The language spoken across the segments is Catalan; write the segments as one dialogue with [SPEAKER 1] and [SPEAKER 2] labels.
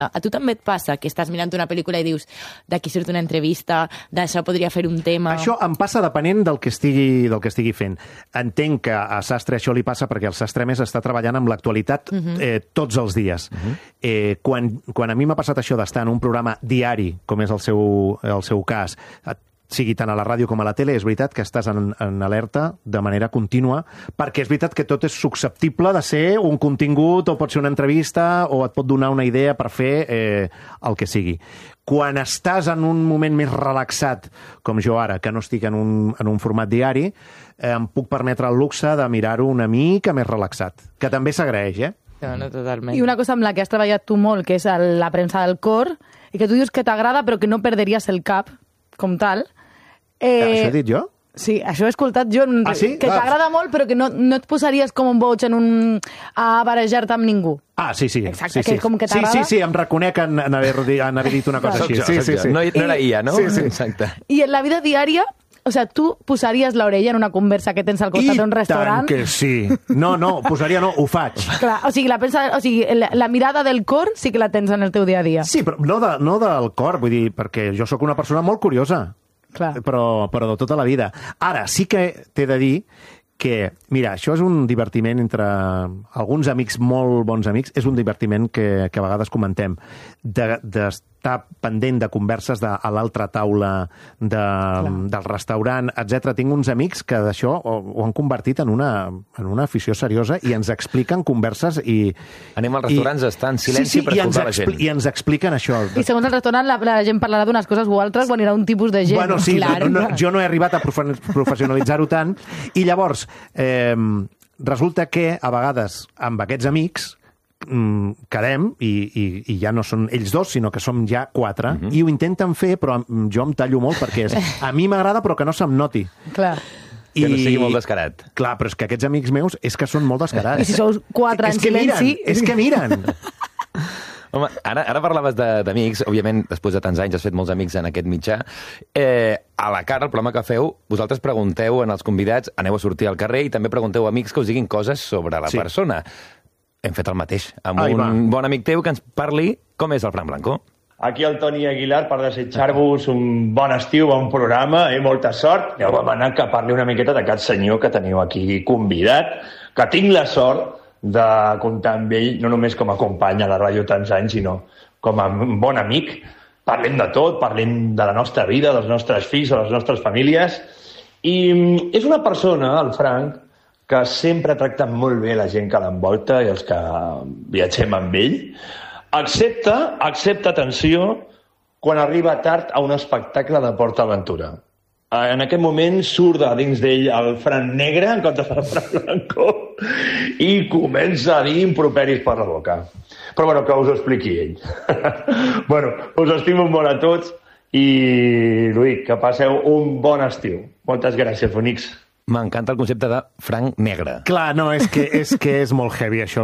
[SPEAKER 1] A tu també et passa que estàs mirant una pel·lícula i dius d'aquí surt una entrevista, d'això podria fer un tema...
[SPEAKER 2] Això em passa depenent del que estigui fent. Entenc que a Sastre això li passa perquè el Sastre Més està treballant amb l'actualitat tots els dies. Quan a mi m'ha passat això d'estar en un programa diari, com és el seu cas, sigui tant a la ràdio com a la tele, és veritat que estàs en alerta de manera contínua, perquè és veritat que tot és susceptible de ser un contingut, o pot ser una entrevista, o et pot donar una idea per fer el que sigui. Quan estàs en un moment més relaxat, com jo ara, que no estic en un format diari, em puc permetre el luxe de mirar-ho una mica més relaxat, que també s'agraeix,
[SPEAKER 1] No, totalment.
[SPEAKER 3] I una cosa amb la que has treballat tu molt, que és la premsa del cor, i que tu dius que t'agrada però que no perderies el cap, com tal.
[SPEAKER 2] Això he dit jo?
[SPEAKER 3] Sí, això he escoltat jo,
[SPEAKER 2] sí?
[SPEAKER 3] que t'agrada molt però que no et posaries com un boig a barejar-te amb ningú.
[SPEAKER 2] Sí.
[SPEAKER 3] Exacte, que com que t'agrada.
[SPEAKER 2] Sí, em reconec en haver dit una cosa així.
[SPEAKER 4] Sí. No era IA, no?
[SPEAKER 2] Sí.
[SPEAKER 4] Exacte.
[SPEAKER 3] I en la vida diària, o sea, tu posaries l'orella en una conversa que tens al costat d'un restaurant?
[SPEAKER 2] I tant que sí. No, ho faig.
[SPEAKER 3] Clar, o sigui, la mirada del cor sí que la tens en el teu dia a dia.
[SPEAKER 2] Sí, però no del cor, vull dir, perquè jo sóc una persona molt curiosa.
[SPEAKER 3] Clar.
[SPEAKER 2] Però de tota la vida. Ara, sí que t'he de dir que, mira, això és un divertiment entre alguns amics, molt bons amics, és un divertiment que a vegades comentem, d'estar pendent de converses a l'altra taula del restaurant, etc. Tinc uns amics que d'això ho han convertit en una afició seriosa i ens expliquen converses i...
[SPEAKER 4] Anem als restaurants a estar en silenci per escoltar la gent.
[SPEAKER 2] I ens expliquen això.
[SPEAKER 3] I segons el restaurant la gent parlarà d'unes coses o altres o anirà un tipus de gent.
[SPEAKER 2] Bueno, sí, jo no he arribat a professionalitzar-ho tant, i llavors resulta que a vegades amb aquests amics quedem i ja no són ells dos, sinó que som ja 4, i ho intenten fer, però jo em tallo molt perquè a mi m'agrada però que no se'm noti.
[SPEAKER 3] Clar.
[SPEAKER 4] Que no sigui molt descarat.
[SPEAKER 2] Clar, però és que aquests amics meus és que són molt descarats.
[SPEAKER 3] I si sou 4 en silenci...
[SPEAKER 2] És que miren.
[SPEAKER 4] Home, ara parlaves d'amics, òbviament, després de tants anys has fet molts amics en aquest mitjà. A la cara, el programa que feu, vosaltres pregunteu en els convidats, aneu a sortir al carrer i també pregunteu a amics que us diguin coses sobre la persona. Hem fet el mateix, amb un bon amic teu que ens parli com és el Fran Blanco.
[SPEAKER 5] Aquí el Toni Aguilar per desitjar-vos un bon estiu, bon programa, molta sort. Ja vam anar que parli una miqueta d'aquest senyor que teniu aquí convidat, que tinc la sort de comptar amb ell, no només com a company a la ràdio tants anys, sinó com a bon amic. Parlem de tot, parlem de la nostra vida, dels nostres fills o les nostres famílies. I és una persona, el Frank, que sempre tracta molt bé la gent que l'envolta i els que viatgem amb ell, excepte, atenció, quan arriba tard a un espectacle de PortAventura. En aquest moment surt de dins d'ell el Fran negre en contra del Fran Blanco i comença a dir improperis per la boca. Però bueno, que us ho expliqui ell. Bueno, us estimo molt a tots i, Luis, que passeu un bon estiu. Moltes gràcies, bonics.
[SPEAKER 4] M'encanta el concepte de Frank negre.
[SPEAKER 2] Clar, no, és que és molt heavy, això.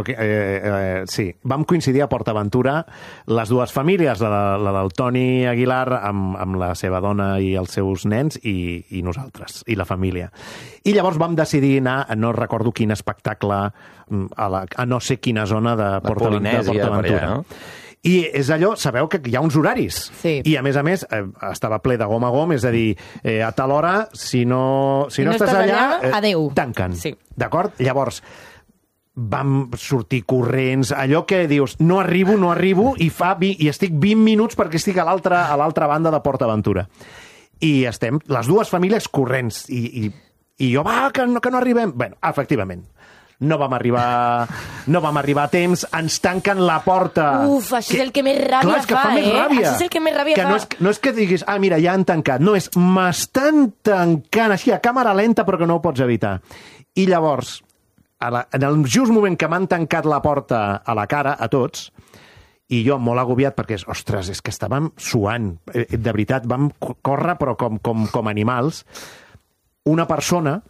[SPEAKER 2] Sí, vam coincidir a PortAventura les dues famílies, la del Toni Aguilar amb la seva dona i els seus nens i nosaltres, i la família. I llavors vam decidir anar, no recordo quin espectacle, a no sé quina zona de PortAventura.
[SPEAKER 4] Allà, no?
[SPEAKER 2] I és allò, sabeu que hi ha uns horaris.
[SPEAKER 1] Sí.
[SPEAKER 2] I a més, estava ple de gom a gom, és a dir, a tal hora, si no estàs allà,
[SPEAKER 1] adeu.
[SPEAKER 2] Tanquen.
[SPEAKER 1] Sí.
[SPEAKER 2] D'acord? Llavors, vam sortir corrents, allò que dius, no arribo, i estic 20 minuts perquè estic a l'altra banda de PortAventura. I estem, les dues famílies corrents, i jo, que no arribem. Bé, efectivament, no vam arribar a temps, ens tanquen la porta.
[SPEAKER 1] Uf, això és el que més ràbia
[SPEAKER 2] fa, més ràbia.
[SPEAKER 1] Això és el que més ràbia fa.
[SPEAKER 2] No és que diguis, mira, ja han tancat. No, m'estan tancant així a càmera lenta, però que no ho pots evitar. I llavors, en el just moment que m'han tancat la porta a la cara, a tots, i jo molt agobiat perquè, ostres, és que estàvem suant. De veritat, vam córrer, però com animals. Una persona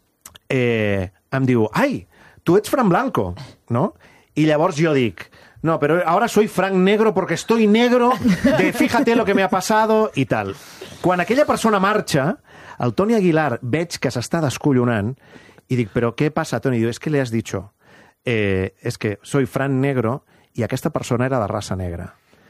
[SPEAKER 2] em diu, ai, tu ets Fran Blanco, ¿no? Y llavors jo dic, no, pero ahora soy Frank negro porque estoy negro de fíjate lo que me ha pasado y tal. Quan aquella persona marxa, el Toni Aguilar veig que s'està descollonant i dic, però què passa, Toni? I diu, es que le has dicho, es que soy Frank negro y aquesta persona era de raça negra.